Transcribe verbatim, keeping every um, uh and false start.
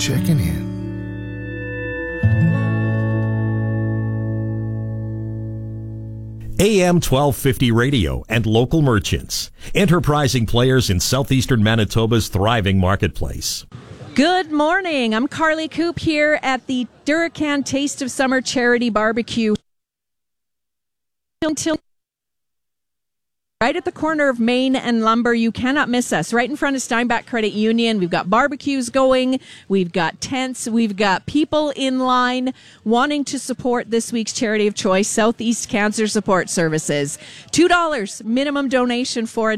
checking in. A M twelve fifty radio and local merchants. Enterprising players in southeastern Manitoba's thriving marketplace. Good morning. I'm Carly Coop here at the Duracan Taste of Summer Charity Barbecue. Until right at the corner of Main and Lumber. You cannot miss us. Right in front of Steinbach Credit Union. We've got barbecues going. We've got tents. We've got people in line wanting to support this week's charity of choice, Southeast Cancer Support Services. two dollars minimum donation for a